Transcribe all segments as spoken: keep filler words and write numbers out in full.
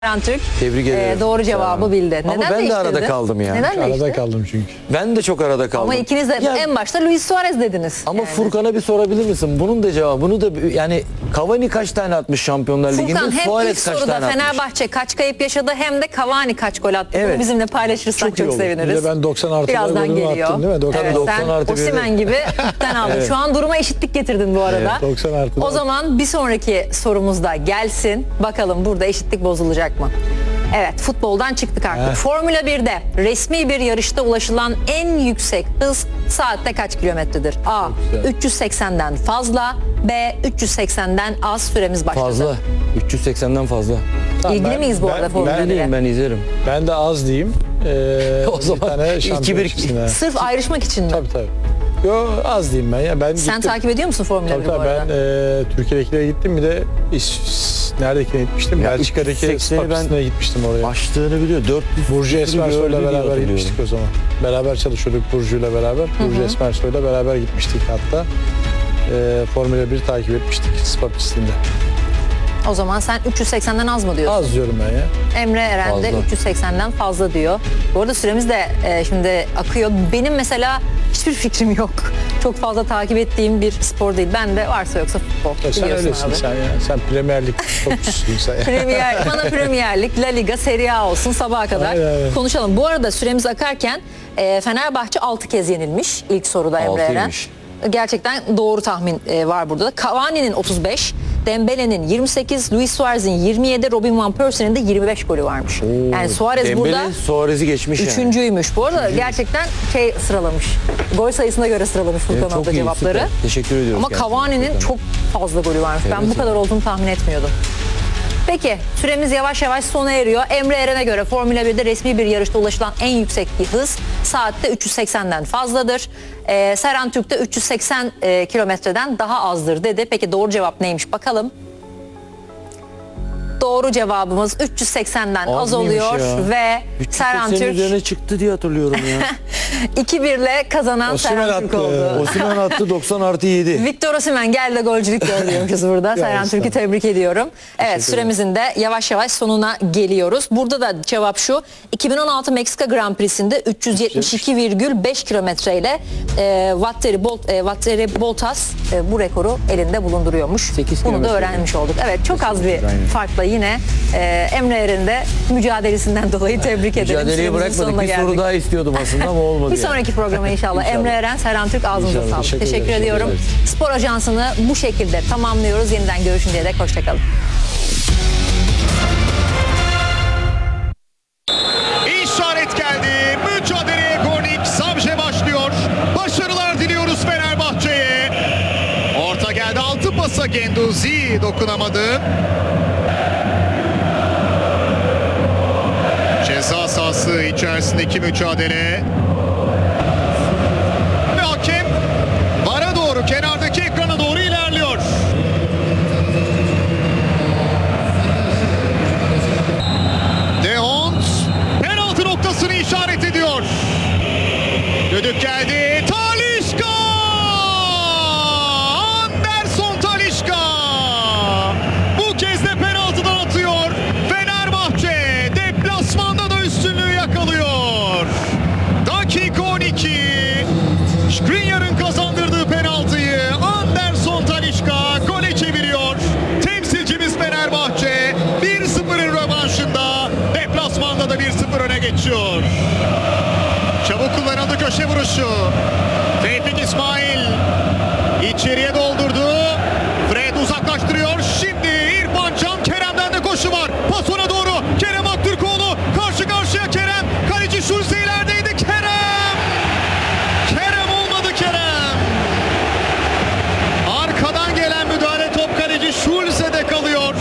Türk Tebrik ederim. e, doğru cevabı bildi. Ama Neden ben de arada değiştirdin? kaldım ya. Neden değişti? Arada kaldım çünkü. Ben de çok arada kaldım. Ama ikiniz de Ya, en başta Luis Suarez dediniz. ama yani. Furkan'a bir sorabilir misin? Bunun da cevabı. Bunu da yani Cavani kaç tane atmış Şampiyonlar Ligi'nde? Furkan hem ilk Suarez kaç soruda tane atmış? Fenerbahçe kaç kayıp yaşadı hem de Cavani kaç gol attı. Evet. Bunu bizimle paylaşırsan Çok çok, iyi olur. seviniriz. Bir de ben doksan artı Birazdan golümü geliyor. attım değil mi? doksan Evet, doksan sen artı bir Osimhen de. gibi ipten aldın. Evet. Şu an duruma eşitlik getirdin bu arada. Evet, doksan artı O dört. zaman bir sonraki sorumuz da gelsin. Bakalım burada eşitlik bozulacak mı? Evet, futboldan çıktık artık. Heh. Formula birde resmi bir yarışta ulaşılan en yüksek hız saatte kaç kilometredir? A. güzel. üç yüz seksenden fazla. B. üç yüz seksenden az. Süremiz başladı. Fazla. üç yüz seksenden fazla. Tamam, İlgili ben- miyiz bu ben- arada Formula ben- bire? Ben izlerim. Ben de az diyeyim. Ee, O zaman bir tane iki şampiyon bir- çıksın ha. Sırf ayrışmak için mi? Tabii tabii. Yo az diyeyim ben ya. Ben Sen gittim. takip ediyor musun Formula Tabii biri bu tabii arada? ben e, Türkiye'dekilere gittim, bir de İs- neredekine gitmiştim? Ya Belçika'daki üç yüz sekseni Spa ben- pistine gitmiştim oraya. Açtığını biliyor. dört yüz Burcu Esmersoy'la gördü diye beraber hatırlıyorum. gitmiştik o zaman. Beraber çalışıyorduk Burcu'yla beraber. Burcu Esmersoy'la beraber gitmiştik hatta. E, Formula bir takip etmiştik Spa pistinde. O zaman sen üç yüz seksenden az mı diyorsun? Az diyorum ben ya. Emre Eren de Fazla. üç yüz seksenden fazla diyor. Bu arada süremiz de e, şimdi akıyor. Benim mesela hiçbir fikrim yok. Çok fazla takip ettiğim bir spor değil. Ben de varsa yoksa futbol. Ya sen Biliyorsun öylesin abi. sen ya. Sen Premier Lig topçusun sen ya. Premier, bana Premier Lig, La Liga, Serie A olsun sabaha kadar Aynen, aynen. konuşalım. Bu arada süremiz akarken e, Fenerbahçe altı kez yenilmiş ilk soruda Emre Eren. Altıymış. Gerçekten doğru tahmin e, var burada da. Cavani'nin otuz beş, Dembele'nin yirmi sekiz, Luis Suarez'in yirmi yedi, Robin Van Persie'nin de yirmi beş golü varmış. Yani Suarez Dembele burada Suarez'i geçmiş yani. üçüncüymüş. Bu arada gerçekten şey sıralamış. Gol sayısına göre sıralamış Furkan Evet, çok orada iyi, cevapları. süper. Teşekkür ediyoruz. Ama gerçekten Cavani'nin Furkan'a. çok fazla golü varmış. Ben Evet, bu kadar olduğunu tahmin etmiyordum. Peki süremiz yavaş yavaş sona eriyor. Emre Eren'e göre Formula birde resmi bir yarışta ulaşılan en yüksek hız saatte üç yüz seksenden fazladır. Ee, Serhan Türk'te üç yüz seksen e, kilometreden daha azdır dedi. Peki doğru cevap neymiş bakalım. Doğru cevabımız üç yüz seksenden az, Az mıymış oluyor ya? ve Serhan üç yüz seksenin Türk üzerine çıktı diye hatırlıyorum ya. iki bir ile kazanan Osimhen Serhan Türk attı. oldu. Osimhen attı doksan artı yedi. Victor Osimhen gel de golcülük gör diyormuşuz burada. Serhan Türk'ü tebrik ediyorum. Evet, süremizin de yavaş yavaş sonuna geliyoruz. Burada da cevap şu. iki bin on altı Meksika Grand Prix'sinde üç yüz yetmiş iki virgül beş kilometreyle e, Valtteri, Bot, e, Valtteri Bottas e, bu rekoru elinde bulunduruyormuş. sekiz Bunu da kilometre. öğrenmiş olduk. Evet, çok az bir Aynen. farkla yine e, Emre Er'in de mücadelesinden dolayı tebrik ederim. Mücadeleyi Süremizin bırakmadık. sonuna Bir geldik. soru daha istiyordum aslında ama olmadı. Bir yani. sonraki programa inşallah. Emre Eren, Serhan Türk ağzınıza İnşallah. sağlık. Teşekkür Teşekkür, ederiz. ediyorum. Spor Ajansı'nı bu şekilde tamamlıyoruz. Yeniden görüşünceye dek hoşçakalın. İşaret geldi. Mücadeleye Gornik Savje başlıyor. Başarılar diliyoruz Fenerbahçe'ye. Orta geldi. Altı pasa Genduzi dokunamadı. Ceza sahası içerisindeki mücadele. Ve hakem vara doğru, kenardaki ekrana doğru ilerliyor. De Hond penaltı noktasını işaret ediyor. Düdük geldi. Talisca! Anderson Talisca! Bu kez de penaltıdan atıyor. Fenerbahçe deplasmanda da üstünlüğü yakalıyor. Dakika on iki. Skriniar'ın kazandırdığı penaltıyı Anderson Talisca gole çeviriyor. Temsilcimiz Fenerbahçe bir sıfırın rövanşında deplasmanda da bir sıfır öne geçiyor. Çabuk kullanıldı köşe vuruşu. Tevfik İsmail içeriye doldurdu. Fred uzaklaştırıyor. Şimdi İrfan Can, Kerem'den de koşu var. Pas ona doğru. Kerem Aktürkoğlu karşı karşıya Kerem. Kaleci Şulse ilerideydi. Kerem! Kerem olmadı Kerem. Arkadan gelen müdahale top kaleci Şulse'de kalıyor.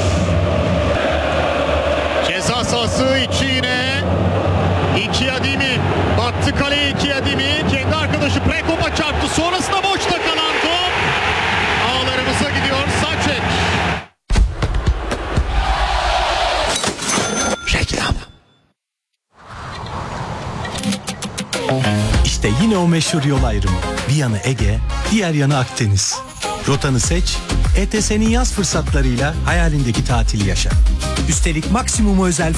Ceza sahası içi yine. İki Adimi battı kaleye, iki Adimi kendi arkadaşı Prekop'a çarptı, sonrasında boşta kalan top ağlarımıza gidiyor. Saçek. Reklam. İşte yine o meşhur yol ayrımı. Bir yanı Ege, diğer yanı Akdeniz. Rotanı seç, E T S'nin yaz fırsatlarıyla hayalindeki tatili yaşa. Üstelik maksimuma özel